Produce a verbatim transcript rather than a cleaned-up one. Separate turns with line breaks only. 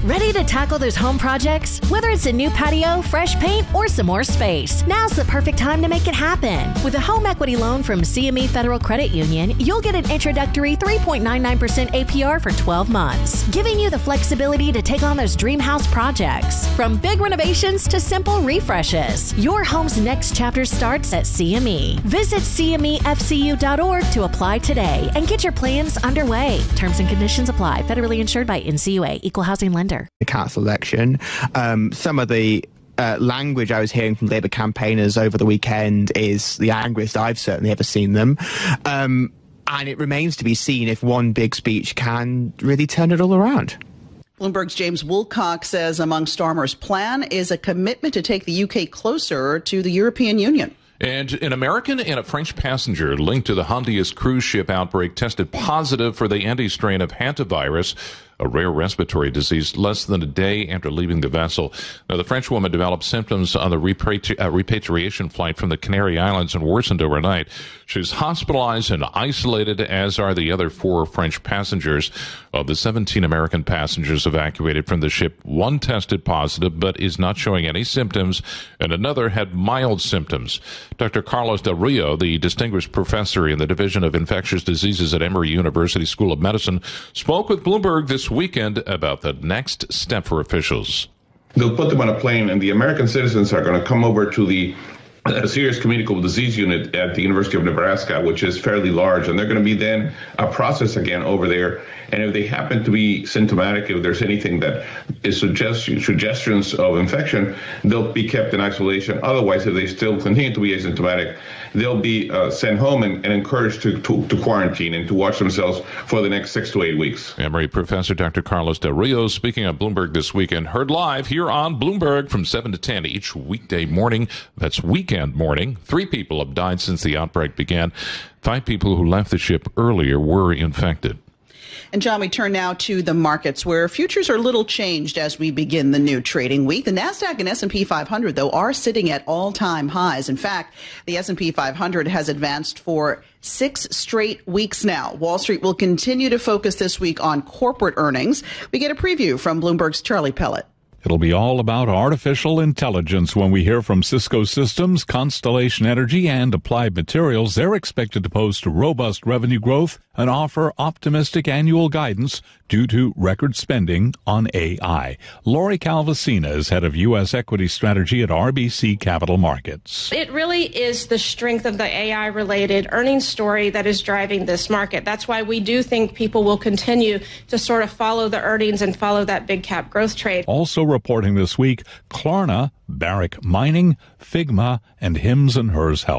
Ready to tackle those home projects? Whether it's a new patio, fresh paint, or some more space, now's the perfect time to make it happen. With a home equity loan from C M E Federal Credit Union, you'll get an introductory three point nine nine percent A P R for twelve months, giving you the flexibility to take on those dream house projects. From big renovations to simple refreshes, your home's next chapter starts at C M E. Visit C M E F C U dot org to apply today and get your plans underway. Terms and conditions apply. Federally insured by N C U A, Equal Housing Lender.
The council election, um, some of the uh, language I was hearing from Labour campaigners over the weekend is the angriest I've certainly ever seen them. Um, and it remains to be seen if one big speech can really turn it all around.
Bloomberg's James Woolcock says among Starmer's plan is a commitment to take the U K closer to the European Union.
And an American and a French passenger linked to the Hondias cruise ship outbreak tested positive for the anti-strain of hantavirus, a rare respiratory disease, less than a day after leaving the vessel. Now, the French woman developed symptoms on the repatri- uh, repatriation flight from the Canary Islands and worsened overnight. She's hospitalized and isolated, as are the other four French passengers. Of the seventeen American passengers evacuated from the ship, one tested positive but is not showing any symptoms, and another had mild symptoms. Doctor Carlos Del Rio, the distinguished professor in the Division of Infectious Diseases at Emory University School of Medicine, spoke with Bloomberg this weekend about the next step for officials.
They'll put them on a plane, and the American citizens are going to come over to the uh, Serious Communicable Disease Unit at the University of Nebraska, which is fairly large, and they're going to be then uh, processed again over there. And if they happen to be symptomatic, if there's anything that is suggestion, suggestions of infection, they'll be kept in isolation. Otherwise, if they still continue to be asymptomatic, they'll be uh, sent home and, and encouraged to, to, to quarantine and to watch themselves for the next six to eight weeks.
Emory professor Doctor Carlos Del Rio speaking on Bloomberg This Weekend, heard live here on Bloomberg from seven to ten each weekday morning. That's weekend morning. Three people have died since the outbreak began. Five people who left the ship earlier were infected.
And John, we turn now to the markets where futures are a little changed as we begin the new trading week. The NASDAQ and S and P five hundred, though, are sitting at all-time highs. In fact, the S and P five hundred has advanced for six straight weeks now. Wall Street will continue to focus this week on corporate earnings. We get a preview from Bloomberg's Charlie Pellet.
It'll be all about artificial intelligence when we hear from Cisco Systems, Constellation Energy, and Applied Materials. They're expected to post robust revenue growth and offer optimistic annual guidance due to record spending on A I. Lori Calvasina is head of U S equity strategy at R B C Capital Markets.
It really is the strength of the A I-related earnings story that is driving this market. That's why we do think people will continue to sort of follow the earnings and follow that big cap growth trade.
Also reporting this week, Klarna, Barrick Mining, Figma, and Hims and Hers Health.